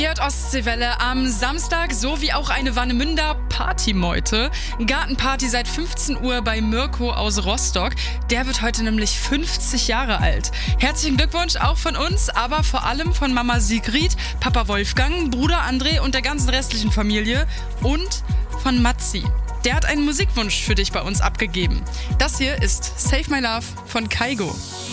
Ihr hört Ostseewelle am Samstag, sowie auch eine Warnemünder Partymeute. Gartenparty seit 15 Uhr bei Mirko aus Rostock. Der wird heute nämlich 50 Jahre alt. Herzlichen Glückwunsch auch von uns, aber vor allem von Mama Sigrid, Papa Wolfgang, Bruder André und der ganzen restlichen Familie und von Matzi. Der hat einen Musikwunsch für dich bei uns abgegeben. Das hier ist Save My Love von Kygo.